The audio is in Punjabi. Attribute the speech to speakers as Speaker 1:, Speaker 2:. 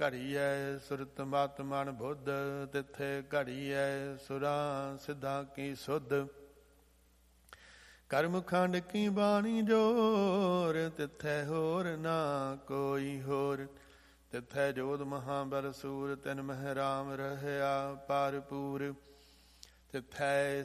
Speaker 1: ਘੜੀਐ ਸੁਰਤ ਮਤ ਮਨ ਬੁੱਧ, ਤਿੱਥੇ ਘੜੀਐ ਸੁਰਾਂ ਸਿੱਧਾਂ ਕੀ ਸੁਧ। ਕਰਮ ਖੰਡ ਕੀ ਬਾਣੀ ਜੋਰ, ਤਿੱਥੈ ਹੋਰ ਨਾ ਕੋਈ ਹੋਰ। ਤਿੱਥੈ ਜੋਧ ਮਹਾਬਲ ਸੂਰ, ਤਿਨ ਮਹਿ ਰਾਮ ਰਹਿਆ ਭਰਪੂਰ। ਤਿੱਥੈ